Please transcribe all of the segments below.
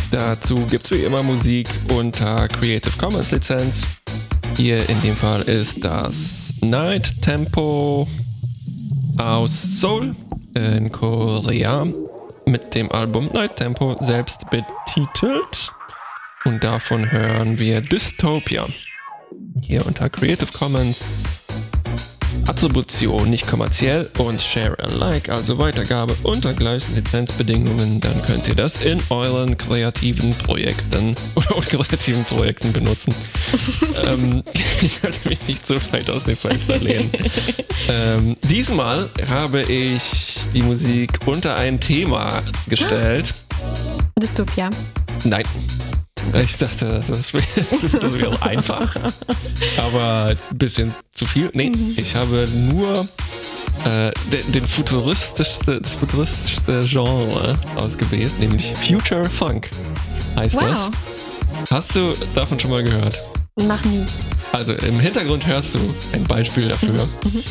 Dazu gibt es wie immer Musik unter Creative Commons Lizenz. Hier in dem Fall ist das Night Tempo aus Seoul in Korea mit dem Album Night Tempo selbst betitelt. Und davon hören wir Dystopia. Hier unter Creative Commons Attribution, nicht kommerziell und Share Alike, also Weitergabe unter gleichen Lizenzbedingungen. Dann könnt ihr das in euren kreativen Projekten oder kreativen Projekten benutzen. Ich sollte mich nicht so weit aus dem Fenster lehnen. Diesmal habe ich die Musik unter ein Thema gestellt. Dystopia. Nein. Ich dachte, das wäre einfach, aber ein bisschen zu viel. Nee, ich habe nur das futuristischste Genre ausgewählt, nämlich Future Funk heißt das. Hast du davon schon mal gehört? Noch nie. Also im Hintergrund hörst du ein Beispiel dafür.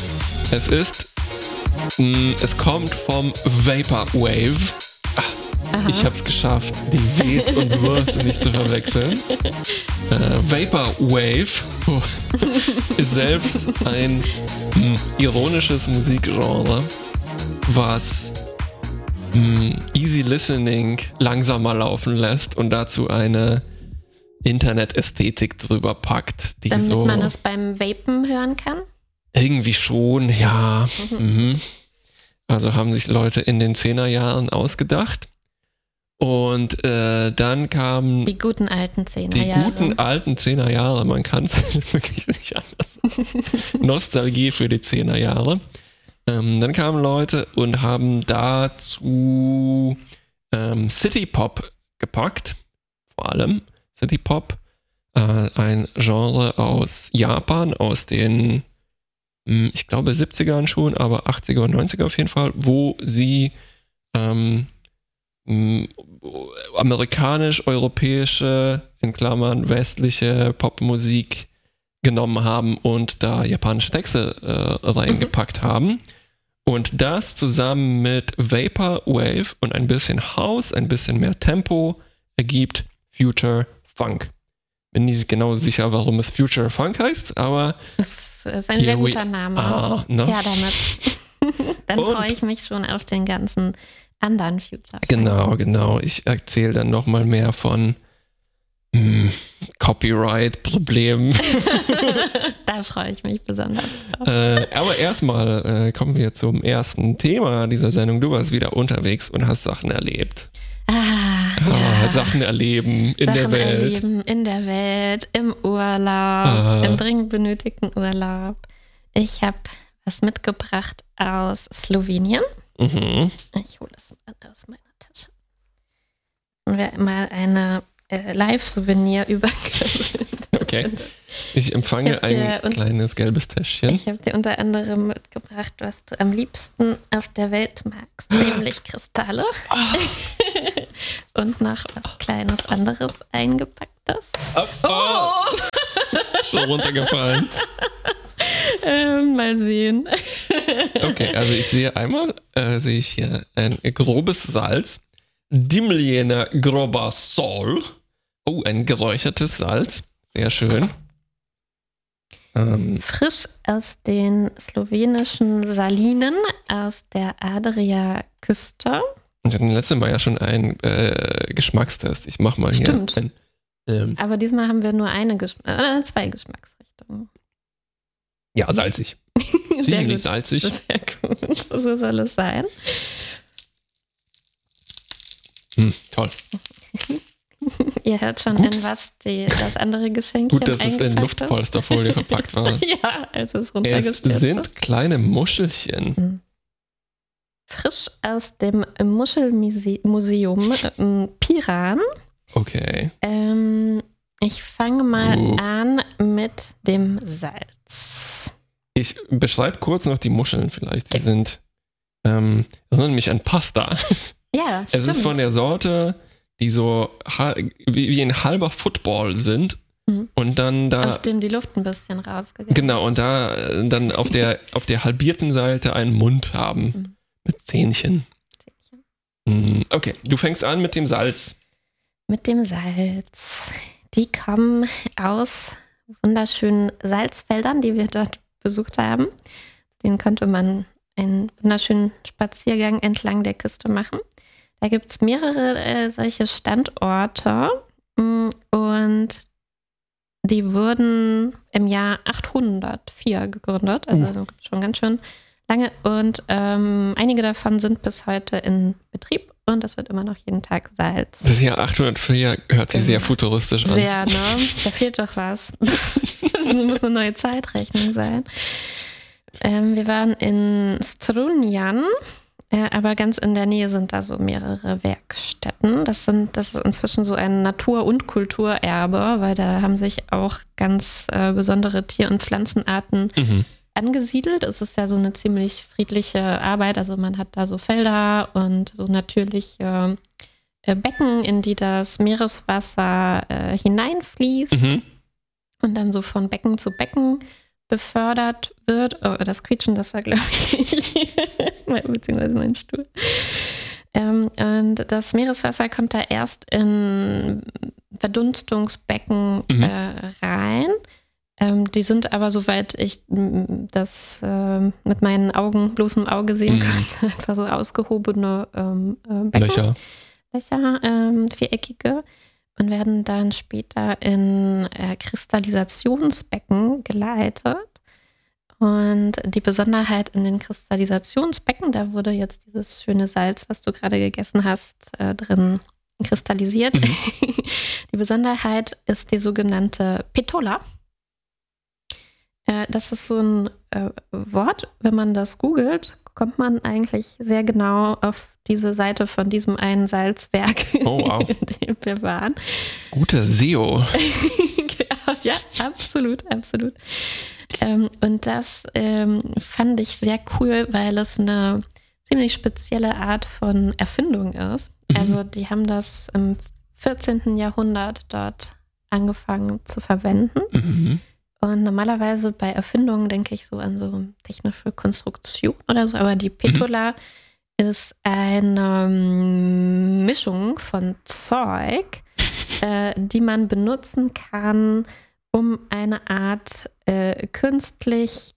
Es kommt vom Vaporwave. Ich hab's geschafft, die Ws und Ws nicht zu verwechseln. Vaporwave ist selbst ein ironisches Musikgenre, was easy listening langsamer laufen lässt und dazu eine Internet-Ästhetik drüber packt. Die Damit so man es beim Vapen hören kann? Irgendwie schon, ja. Also haben sich Leute in den 10er-Jahren ausgedacht. Und dann kamen die guten alten 10er-Jahre. Die guten alten 10er-Jahre, man kann es wirklich nicht anders. Nostalgie für die 10er-Jahre. Dann kamen Leute und haben dazu City-Pop gepackt. Vor allem City-Pop. Ein Genre aus Japan, aus den, ich glaube 70ern schon, aber 80er und 90er auf jeden Fall, wo sie amerikanisch-europäische, in Klammern westliche Popmusik genommen haben und da japanische Texte reingepackt haben. Und das zusammen mit Vaporwave und ein bisschen House, ein bisschen mehr Tempo ergibt Future Funk. Bin nicht genau sicher, warum es Future Funk heißt, aber es ist ein sehr guter Name. Ja, damit. Dann freue ich mich schon auf den ganzen anderen Future. Genau. Ich erzähle dann nochmal mehr von Copyright-Problemen. Da freue ich mich besonders drauf. Aber erstmal kommen wir zum ersten Thema dieser Sendung. Du warst wieder unterwegs und hast Sachen erlebt. Sachen erleben in der Welt. Erleben in der Welt, im Urlaub, im dringend benötigten Urlaub. Ich habe was mitgebracht aus Slowenien. Ich hole es mal aus meiner Tasche. Und wir mal eine Live-Souvenir übergeben. Okay. Ich empfange ein kleines gelbes Täschchen. Ich habe dir unter anderem mitgebracht, was du am liebsten auf der Welt magst, nämlich Kristalle. Und noch was Kleines anderes eingepacktes. Schon runtergefallen. Mal sehen. Okay, also ich sehe einmal, hier ein grobes Salz. Dimljena groba sol. Oh, ein geräuchertes Salz. Sehr schön. Frisch aus den slowenischen Salinen aus der Adria-Küste. Und wir hatten letztes Mal ja schon einen Geschmackstest. Ich mach mal hier. Stimmt. Aber diesmal haben wir nur zwei Geschmacksrichtungen. Ja, salzig. Ziemlich salzig. Sehr gut. So soll es sein. Toll. Ihr hört schon, in was das andere Geschenkchen gut, dass es in Luftpolsterfolie verpackt war. Ja, als es runtergestürzt ist. Es sind kleine Muschelchen. Frisch aus dem Muschelmuseum Piran. Okay. Ich fange mal an mit dem Salz. Ich beschreibe kurz noch die Muscheln vielleicht. Die sind, erinnern mich an Pasta. Ja, stimmt. Es ist von der Sorte, die so wie ein halber Football sind. Und dann da. Aus dem die Luft ein bisschen rausgegangen ist. Genau, und da dann auf der halbierten Seite einen Mund haben. Mit Zähnchen. Okay, du fängst an mit dem Salz. mit dem Salz. Die kommen aus wunderschönen Salzfeldern, die wir dort besucht haben. Den konnte man einen wunderschönen Spaziergang entlang der Küste machen. Da gibt es mehrere solche Standorte und die wurden im Jahr 804 gegründet, also gibt es schon ganz schön lange und einige davon sind bis heute in Betrieb und es wird immer noch jeden Tag Salz. Das Jahr 804 hört sich sehr futuristisch an. Sehr, ne? Da fehlt doch was. Das muss eine neue Zeitrechnung sein. Wir waren in Strunjan, aber ganz in der Nähe sind da so mehrere Werkstätten. Das ist inzwischen so ein Natur- und Kulturerbe, weil da haben sich auch ganz besondere Tier- und Pflanzenarten angesiedelt. Es ist ja so eine ziemlich friedliche Arbeit. Also man hat da so Felder und so natürliche Becken, in die das Meereswasser hineinfließt und dann so von Becken zu Becken befördert wird. Oh, das Quietschen, das war, glaube ich, beziehungsweise mein Stuhl. Und das Meereswasser kommt da erst in Verdunstungsbecken rein. Die sind aber, soweit ich das mit meinen Augen, bloßem Auge sehen konnte, einfach so ausgehobene Becken. Löcher, viereckige. Und werden dann später in Kristallisationsbecken geleitet. Und die Besonderheit in den Kristallisationsbecken, da wurde jetzt dieses schöne Salz, was du gerade gegessen hast, drin kristallisiert. Die Besonderheit ist die sogenannte Petola. Das ist so ein Wort, wenn man das googelt, kommt man eigentlich sehr genau auf diese Seite von diesem einen Salzwerk, in dem wir waren. Guter SEO. Ja, absolut. Und das fand ich sehr cool, weil es eine ziemlich spezielle Art von Erfindung ist. Also die haben das im 14. Jahrhundert dort angefangen zu verwenden. Und normalerweise bei Erfindungen denke ich so an so technische Konstruktion oder so, aber die Petola ist eine Mischung von Zeug, die man benutzen kann, um eine Art künstliche,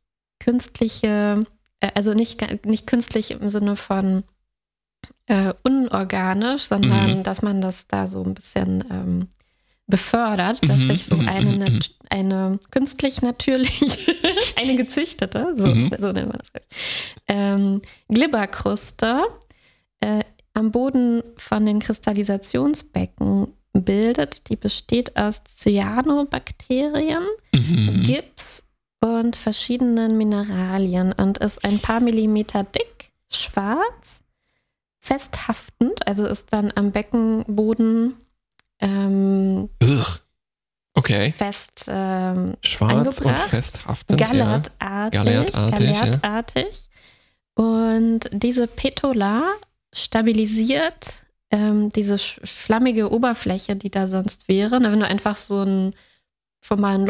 also nicht künstlich im Sinne von unorganisch, sondern dass man das da so ein bisschen befördert, dass sich so eine künstlich natürliche, eine gezüchtete, so nennt man das, Glibberkruste am Boden von den Kristallisationsbecken bildet. Die besteht aus Cyanobakterien, Gips und verschiedenen Mineralien und ist ein paar Millimeter dick, schwarz, festhaftend, also ist dann am Beckenboden fest schwarz und festhaftend, gallertartig. Und diese Petola stabilisiert diese schlammige Oberfläche, die da sonst wäre. Wenn du einfach schon mal ein